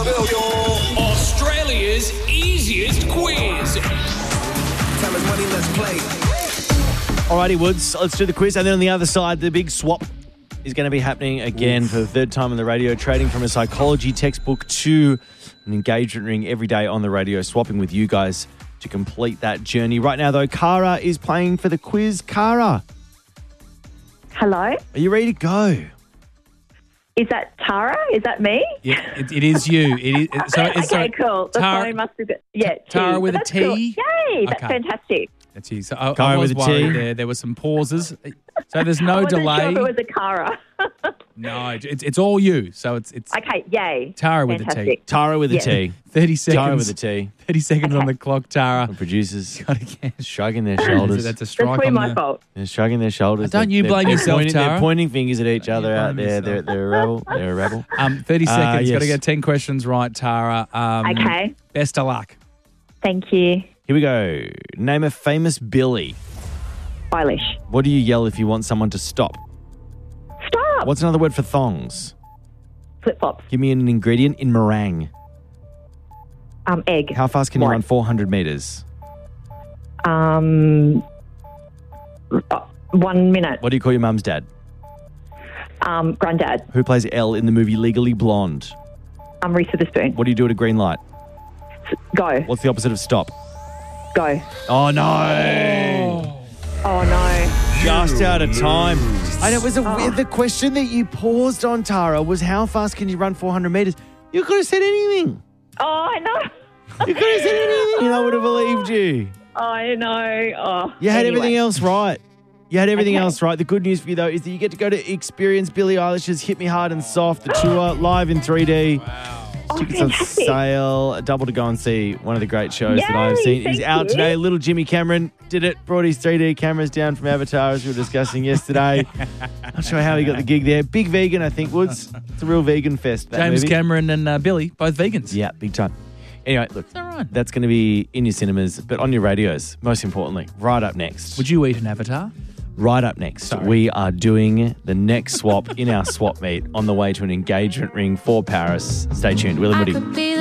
Australia's easiest quiz. Time is money, let's play. Alrighty, Woods, let's do the quiz. And then on the other side, the big swap is going to be happening again for the third time on the radio, trading from a psychology textbook to an engagement ring every day on the radio, swapping with you guys to complete that journey. Right now, though, Cara is playing for the quiz. Cara, Hello? are you ready to go? Is that Tara? Is that me? Yeah, it is you. It is. Okay, cool. The Tara, phone must have got... Yeah, Tara T. with a That's T? cool. Yay, that's Okay. fantastic. That's you. So I Cara was with a T. worried there were some pauses. So there's no I wasn't delay. sure if it was a Cara. No, it's all you. So it's Okay, yay. Tara with a T. Fantastic. Tara with a Yes. T. 30 seconds. Tara with a T. 30 seconds on the clock, Tara. The producers Gotta guess. shrugging their shoulders. That's a That's strike really on my the... fault. They're shrugging their shoulders. Don't you blame yourself, pointing, Tara. They're pointing fingers at each Don't other you out blame there. yourself. They're a rebel. They're a rebel. 30 seconds. yes. Got to get 10 questions right, Tara. Okay. Best of luck. Thank you. Here we go. Name a famous Billy. Eilish. What do you yell if you want someone to stop? Stop. What's another word for thongs? Flip-flops. Give me an ingredient in meringue. Egg. How fast can you One. run 400 meters? 1 minute. What do you call your mum's dad? Granddad. Who plays Elle in the movie Legally Blonde? Reese Witherspoon. What do you do at a green light? Go. What's the opposite of stop? Go. Oh, no. Oh, no. Just out of time. And it was the question that you paused on, Tara, was how fast can you run 400 meters? You could have said anything. Oh, I know. You could have said anything and I would have believed you. I know. Oh, You had anyway. everything else right. You had everything Okay. else right. The good news for you, though, is that you get to go to experience Billie Eilish's Hit Me Hard and Soft, the tour, live in 3D. Oh, Tickets on fantastic. sale. Double to go and see one of the great shows that I've Yay, seen. He's thank out you. today. Little Jimmy Cameron did it. Brought his 3D cameras down from Avatar, as we were discussing yesterday. Not sure how he got the gig there. Big vegan, I think, Woods. It's a real vegan fest, that James movie. Cameron and Billy, both vegans. Yeah, big time. Anyway, look, All right. that's going to be in your cinemas, but on your radios, most importantly. Right up next. Would you eat an avatar? Right up next, Sorry. we are doing the next swap in our swap meet on the way to an engagement ring for Paris. Stay tuned. Will and Woody.